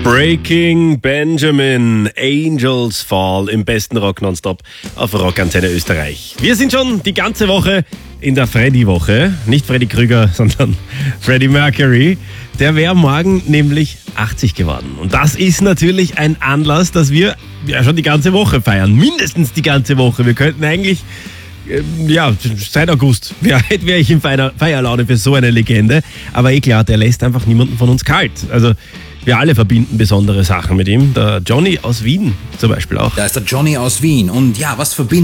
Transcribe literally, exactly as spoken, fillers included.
Breaking Benjamin, Angels Fall im besten Rock nonstop auf Rockantenne Österreich. Wir sind schon die ganze Woche in der Freddy-Woche. Nicht Freddy Krüger, sondern Freddie Mercury. Der wäre morgen nämlich achtzig geworden. Und das ist natürlich ein Anlass, dass wir ja schon die ganze Woche feiern. Mindestens die ganze Woche. Wir könnten eigentlich, äh, ja, seit August wäre wär ich in Feier, Feierlaune für so eine Legende. Aber eh klar, der lässt einfach niemanden von uns kalt. Also wir alle verbinden besondere Sachen mit ihm. Der Johnny aus Wien zum Beispiel auch. Da ist der Johnny aus Wien. Und ja, was verbindet